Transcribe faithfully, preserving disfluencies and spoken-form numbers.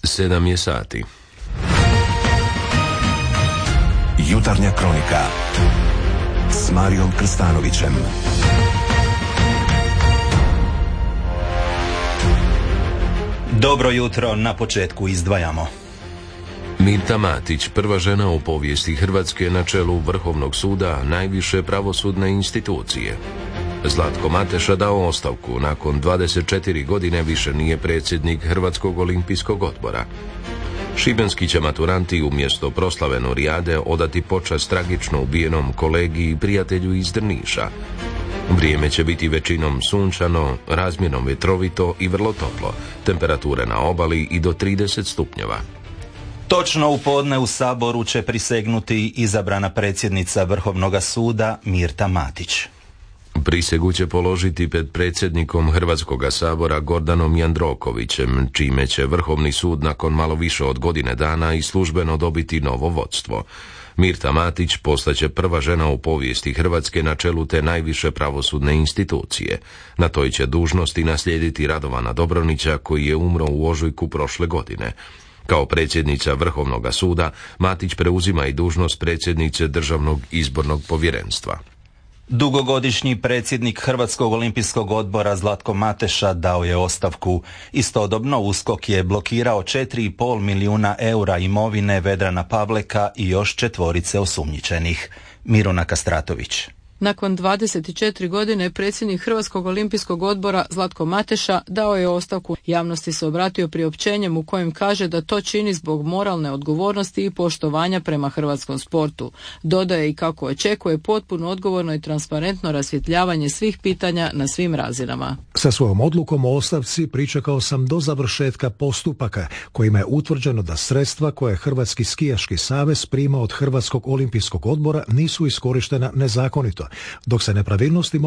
Sedam je sati. Jutarnja kronika s Marijom Krstanovićem. Dobro jutro, na početku izdvajamo. Mirta Matić, prva žena u povijesti Hrvatske na čelu Vrhovnog suda, najviše pravosudne institucije. Zlatko Mateša dao ostavku, nakon dvadeset četiri godine više nije predsjednik Hrvatskog olimpijskog odbora. Šibenski će maturanti umjesto proslave Norijade odati počast tragično ubijenom kolegi i prijatelju iz Drniša. Vrijeme će biti većinom sunčano, razmjerno vetrovito i vrlo toplo, temperature na obali i do trideset stupnjeva. Točno u podne u Saboru će prisegnuti izabrana predsjednica Vrhovnoga suda Mirta Matić. Prisegu će položiti pred predsjednikom Hrvatskoga sabora Gordanom Jandrokovićem, čime će Vrhovni sud nakon malo više od godine dana i službeno dobiti novo vodstvo. Mirta Matić postaće prva žena u povijesti Hrvatske na čelu te najviše pravosudne institucije. Na toj će dužnosti naslijediti Radovana Dobronića, koji je umro u ožujku prošle godine. Kao predsjednica Vrhovnoga suda, Matić preuzima i dužnost predsjednice Državnog izbornog povjerenstva. Dugogodišnji predsjednik Hrvatskog olimpijskog odbora Zlatko Mateša dao je ostavku. Istodobno USKOK je blokirao četiri i pol milijuna eura imovine Vedrana Pavleka i još četvorice osumnjičenih. Miruna Kastratović. Nakon dvadeset četiri godine predsjednik Hrvatskog olimpijskog odbora Zlatko Mateša dao je ostavku. Javnosti se obratio priopćenjem u kojem kaže da to čini zbog moralne odgovornosti i poštovanja prema hrvatskom sportu. Dodaje i kako očekuje potpuno odgovorno i transparentno rasvjetljavanje svih pitanja na svim razinama. Sa svojom odlukom o ostavci pričekao sam do završetka postupaka kojima je utvrđeno da sredstva koje Hrvatski skijaški savez prima od Hrvatskog olimpijskog odbora nisu iskorištena nezakonito, dok se nepravilnosti